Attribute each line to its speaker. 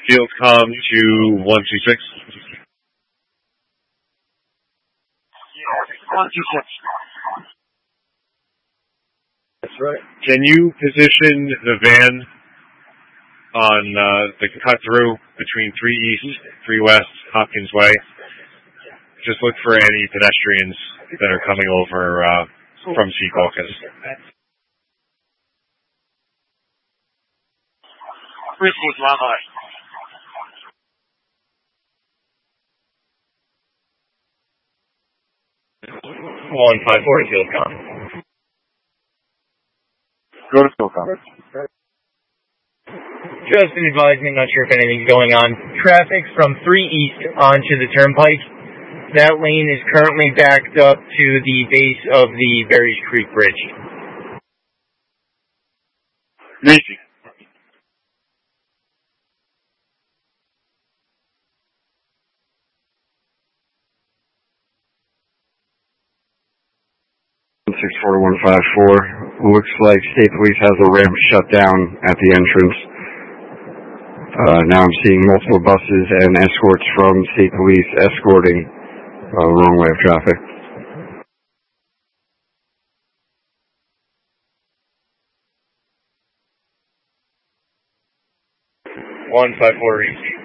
Speaker 1: Field com to 126.
Speaker 2: 126.
Speaker 1: That's right. Can you position the van on the cut through between 3 East, 3 West, Hopkins Way? Just look for any pedestrians that are coming over from Secaucus.
Speaker 2: Received, Lava.
Speaker 3: 154 Fieldcom.
Speaker 1: Go to Fieldcom.
Speaker 3: Just been advising, not sure if anything's going on. Traffic from 3 East onto the Turnpike. That lane is currently backed up to the base of the Berries Creek Bridge.
Speaker 1: Macy.
Speaker 4: Looks like State Police has a ramp shut down at the entrance. Now I'm seeing multiple buses and escorts from State Police escorting the wrong way of traffic.
Speaker 3: One 54 East.